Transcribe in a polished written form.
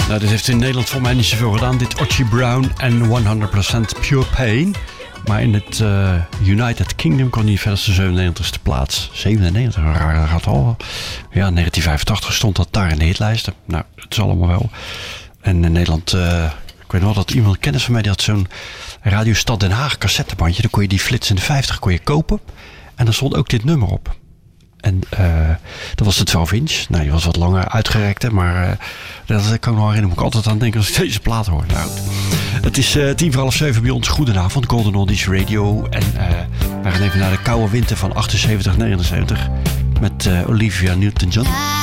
Nou, dit heeft in Nederland voor mij niet zoveel gedaan. Dit Otchie Brown en 100% Pure Pain. Maar in het United Kingdom kon hij verder de 97e plaats. 97, raar gaat al. Ja, 1985 stond dat daar in de hitlijsten. Nou, het is allemaal wel. En in Nederland, ik weet nog dat iemand kennis van mij, die had zo'n Radio Stad Den Haag cassettebandje. Dan kon je die Flits in de 50 kon je kopen. En daar stond ook dit nummer op. En dat was de 12 inch. Nou, die was wat langer uitgerekt, maar dat kan ik me nog herinneren. Moet ik altijd aan denken als ik deze plaat hoor. Nou, goed. Het is 6:50 bij ons. Goedenavond, Golden Oldies Radio. En wij gaan even naar de koude winter van 78, 79 met Olivia Newton-John.